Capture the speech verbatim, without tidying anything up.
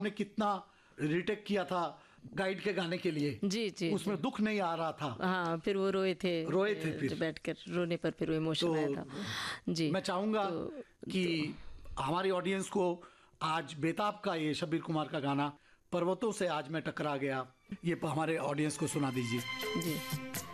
ने कितना रिटेक किया था गाइड के गाने के लिए। जी जी उसमें जी। दुख नहीं आ रहा था। हाँ, फिर वो रोए थे रोए थे फिर बैठकर, रोने पर फिर वो इमोशन तो आया था। जी, मैं चाहूँगा तो, कि तो, हमारी ऑडियंस को आज बेताब का ये शब्बीर कुमार का गाना पर्वतों से आज मैं टकरा गया, ये हमारे ऑडियंस को सुना दीजिए। जी।